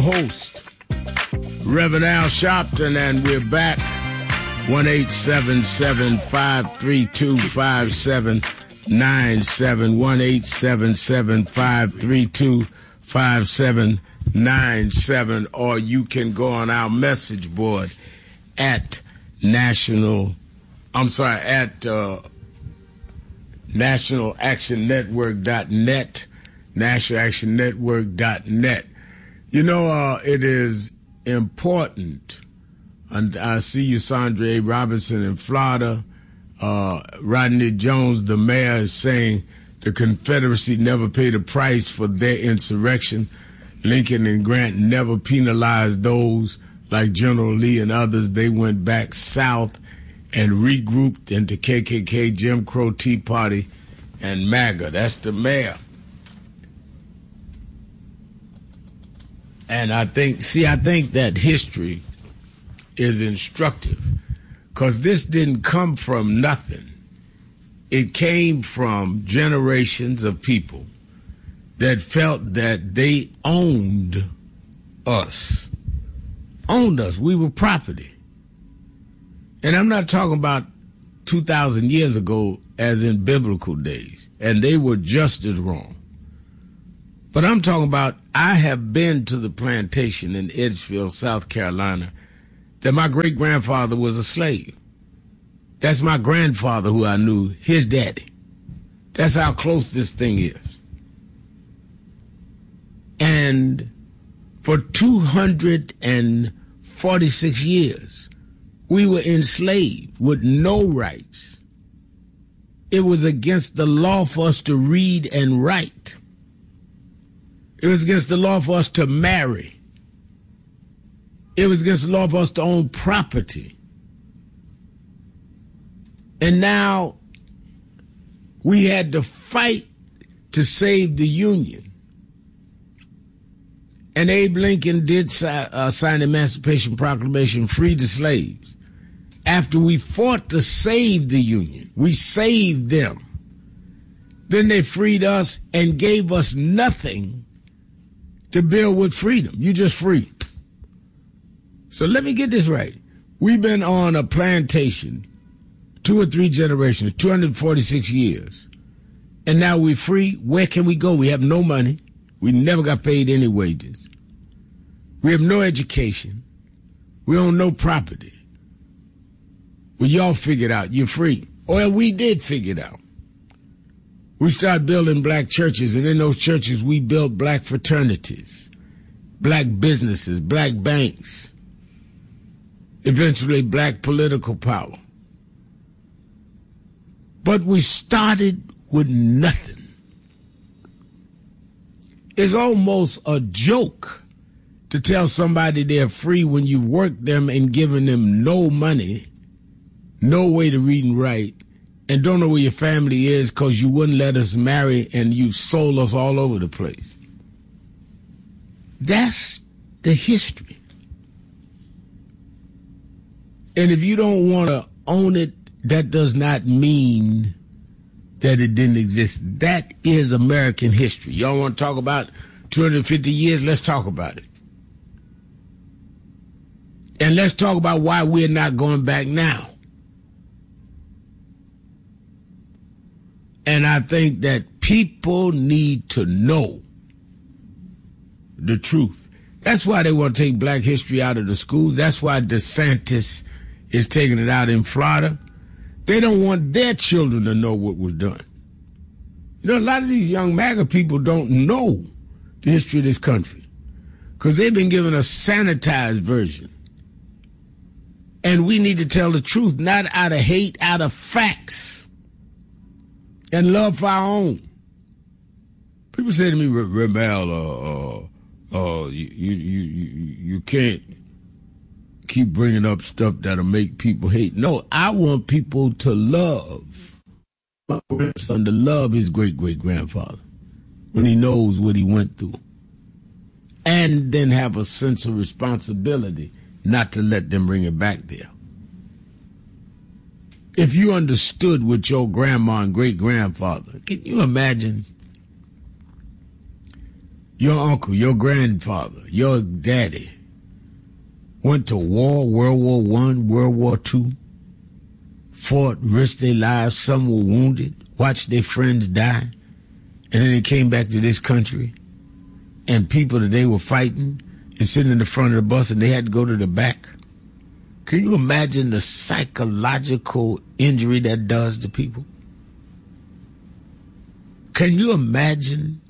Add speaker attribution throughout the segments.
Speaker 1: host, Reverend Al Sharpton, and we're back. 1-877-532-5797, 1-877-532-5797, or you can go on our message board at nationalactionnetwork.net, nationalactionnetwork.net. You know, it is important, and I see you, Sandra A. Robinson in Florida. Rodney Jones, the mayor, is saying the Confederacy never paid a price for their insurrection. Lincoln and Grant never penalized those like General Lee and others. They went back south and regrouped into KKK, Jim Crow, Tea Party, and MAGA. That's the mayor. And I think that history is instructive, because this didn't come from nothing. It came from generations of people that felt that they owned us. We were property. And I'm not talking about 2,000 years ago as in biblical days, and they were just as wrong. But I'm talking about, I have been to the plantation in Edgefield, South Carolina, that my great-grandfather was a slave. That's my grandfather who I knew, his daddy. That's how close this thing is. And for 246 years, we were enslaved with no rights. It was against the law for us to read and write. It was against the law for us to marry. It was against the law for us to own property. And now we had to fight to save the Union. And Abe Lincoln did sign the Emancipation Proclamation, freed the slaves. After we fought to save the Union, we saved them. Then they freed us and gave us nothing to build with freedom. You just free. So let me get this right. We've been on a plantation 2 or 3 generations, 246 years. And now we're free. Where can we go? We have no money. We never got paid any wages. We have no education. We own no property. Well, y'all figured out you're free. Well, we did figure it out. We started building black churches, and in those churches we built black fraternities, black businesses, black banks, eventually black political power. But we started with nothing. It's almost a joke to tell somebody they're free when you've worked them and given them no money, no way to read and write, and don't know where your family is because you wouldn't let us marry and you sold us all over the place. That's the history. And if you don't want to own it, that does not mean that it didn't exist. That is American history. Y'all want to talk about 250 years? Let's talk about it. And let's talk about why we're not going back now. And I think that people need to know the truth. That's why they want to take black history out of the schools. That's why DeSantis is taking it out in Florida. They don't want their children to know what was done. You know, a lot of these young MAGA people don't know the history of this country because they've been given a sanitized version. And we need to tell the truth, not out of hate, out of facts and love for our own. People say to me, Rebel, you can't keep bringing up stuff that'll make people hate. No, I want people to love my grandson, to love his great-great-grandfather when he knows what he went through. And then have a sense of responsibility not to let them bring it back there. If you understood what your grandma and great-grandfather, can you imagine Your uncle, your grandfather, your daddy went to war, World War I, World War II, fought, risked their lives, some were wounded, watched their friends die, and then they came back to this country, and people that they were fighting is sitting in the front of the bus and they had to go to the back. Can you imagine the psychological injury that does to people? Can you imagine?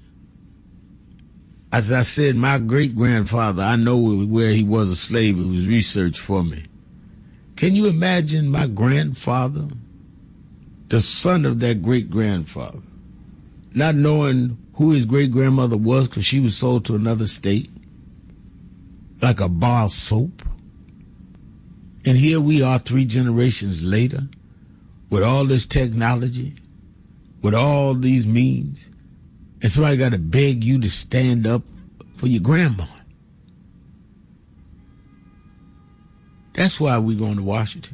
Speaker 1: As I said, my great-grandfather, I know where he was a slave. It was research for me. Can you imagine my grandfather, the son of that great-grandfather, not knowing who his great-grandmother was because she was sold to another state, like a bar of soap? And here we are 3 generations later with all this technology, with all these means, and somebody got to beg you to stand up for your grandma. That's why we're going to Washington.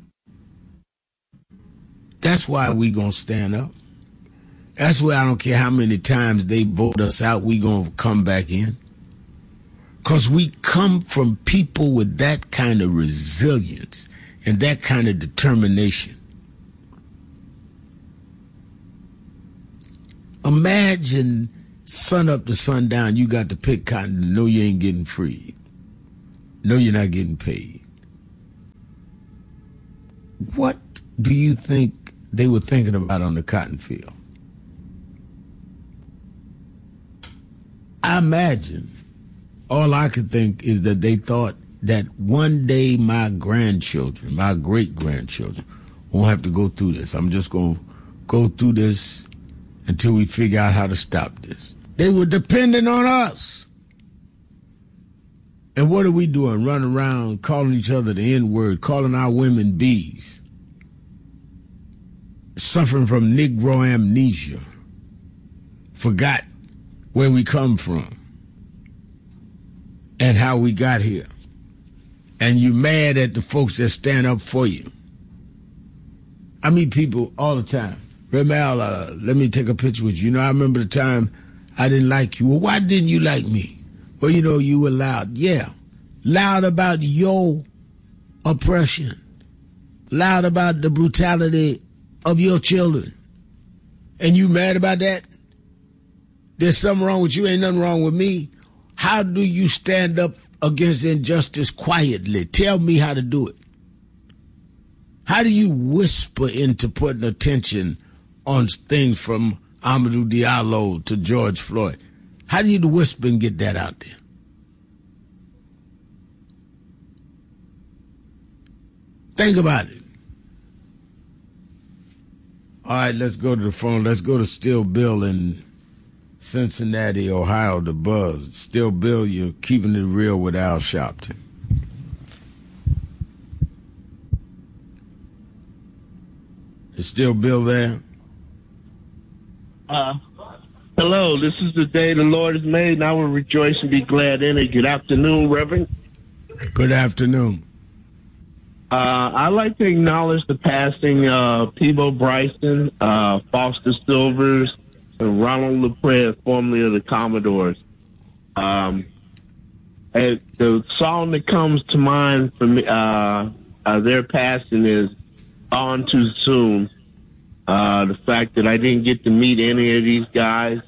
Speaker 1: That's why we're going to stand up. That's why I don't care how many times they vote us out, we're going to come back in. Because we come from people with that kind of resilience and that kind of determination. Imagine sun up to sundown, you got to pick cotton and know you ain't getting free. Know you're not getting paid. What do you think they were thinking about on the cotton field? I imagine all I could think is that they thought that one day my grandchildren, my great-grandchildren, won't have to go through this. I'm just going to go through this until we figure out how to stop this. They were dependent on us. And what are we doing? Running around calling each other the N-word, calling our women bees, suffering from Negro amnesia, forgot where we come from and how we got here. And you mad at the folks that stand up for you. I meet people all the time. Remel, let me take a picture with you. You know, I remember the time I didn't like you. Well, why didn't you like me? Well, you know, you were loud. Yeah. Loud about your oppression. Loud about the brutality of your children. And you mad about that? There's something wrong with you. Ain't nothing wrong with me. How do you stand up against injustice quietly? Tell me how to do it. How do you whisper into putting attention on things from Amadou Diallo to George Floyd? How do you whisper and get that out there? Think about it. All right, let's go to the phone. Let's go to Still Bill in Cincinnati, Ohio, the Buzz. Still Bill, you're keeping it real with Al Sharpton. Is Still Bill there?
Speaker 2: Hello, this is the day the Lord has made, and I will rejoice and be glad in it. Good afternoon, Reverend.
Speaker 1: Good afternoon.
Speaker 2: I'd like to acknowledge the passing of Peabo Bryson, Foster Silvers, and Ronald LaPrez, formerly of the Commodores. And the song that comes to mind for me, their passing is "On Too Soon." The fact that I didn't get to meet any of these guys,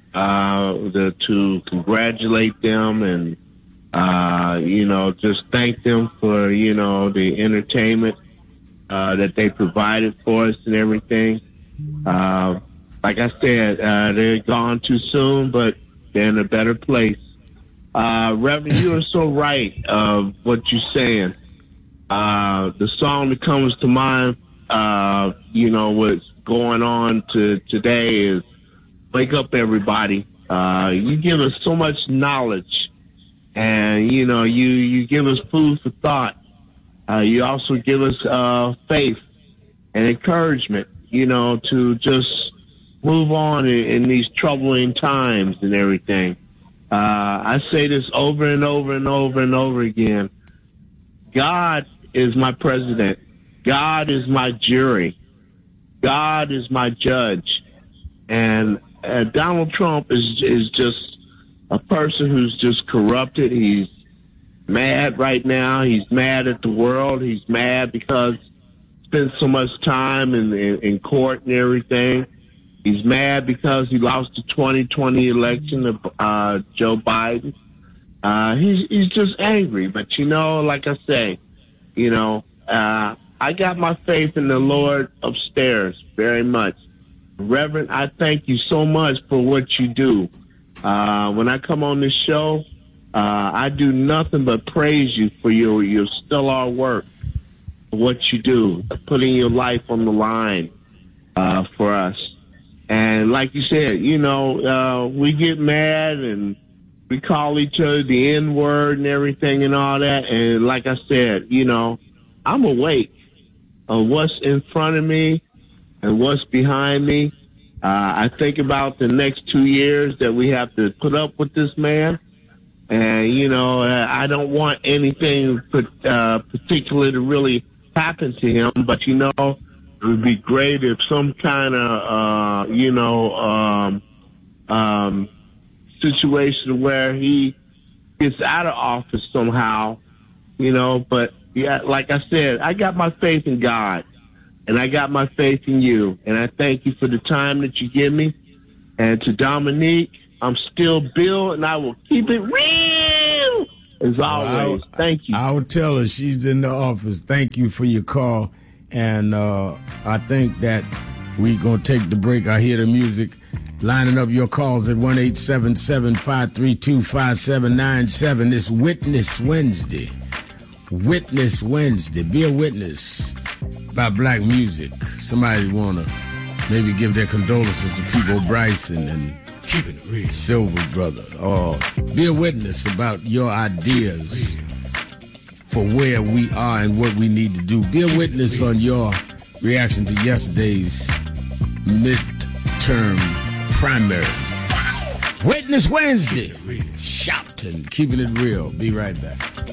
Speaker 2: to congratulate them and, just thank them for, the entertainment that they provided for us and everything. Like I said, they're gone too soon, but they're in a better place. Reverend, you are so right of what you're saying. The song that comes to mind, what's going on today is "Wake Up Everybody." You give us so much knowledge, and, you give us food for thought. You also give us faith and encouragement, to just move on in these troubling times and everything. I say this over and over and over and over again. God is my president. God is my jury. God is my judge. And Donald Trump is just a person who's just corrupted. He's mad right now. He's mad at the world. He's mad because he spent so much time in court and everything. He's mad because he lost the 2020 election to Joe Biden. He's just angry. But, like I say, I got my faith in the Lord upstairs very much. Reverend, I thank you so much for what you do. When I come on this show, I do nothing but praise you for your stellar work, for what you do, putting your life on the line for us. And like you said, we get mad and we call each other the N-word and everything and all that. And like I said, I'm awake of what's in front of me and what's behind me. I think about the next 2 years that we have to put up with this man. And, I don't want anything particular to really happen to him. But, it would be great if some kind of, situation where he gets out of office somehow, But, yeah, like I said, I got my faith in God, and I got my faith in you. And I thank you for the time that you give me. And to Dominique, I'm still Bill, and I will keep it real as always. Thank you.
Speaker 1: I will tell her she's in the office. Thank you for your call. And I think that we're going to take the break. I hear the music. Lining up your calls at 1-877-532-5797. It's Witness Wednesday. Witness Wednesday. Be a witness by black music. Somebody want to maybe give their condolences to Peabo Bryson and keep it real, Silver Brother. Or be a witness about your ideas for where we are and what we need to do. Be a witness on your reaction to yesterday's midterm primary. Witness Wednesday. Shouting, keeping it real. Be right back.